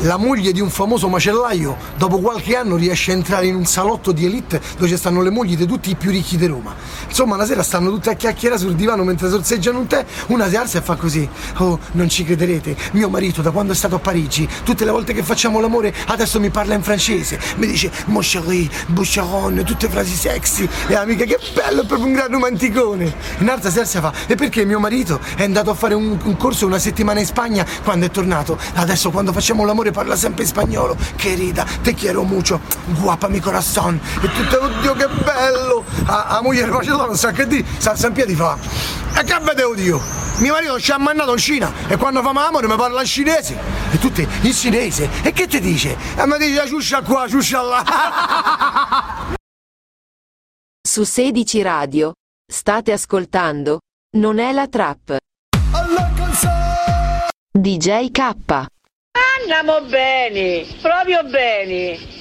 La moglie di un famoso macellaio dopo qualche anno riesce a entrare in un salotto di elite dove ci stanno le mogli di tutti i più ricchi di Roma. Insomma, una sera stanno tutte a chiacchierare sul divano mentre sorseggiano un tè. Una si alza e fa così: oh, non ci crederete, mio marito da quando è stato a Parigi tutte le volte che facciamo l'amore adesso mi parla in francese, mi dice mon chéri, boucheron, tutte frasi sexy. E amica, che bello, è proprio un gran romanticone. Un'altra si alza e fa: e perché mio marito è andato a fare un corso una settimana in Spagna, quando è tornato adesso quando facciamo l'amore parla sempre in spagnolo. Che rida, te quiero mucho, guapa mi corazon. E tutte, oddio che bello. A moglie di Macellano non sa che di, si alza in piedi, fa: e che vedevo io? Mio marito ci ha mandato in Cina e quando fa amore mi parla in cinese. E tutte in cinese. E che ti dice? E mi dice ciuscia qua, ciuscia là. Su 16 Radio state ascoltando Non è la trap. DJ K. Andiamo bene, proprio bene.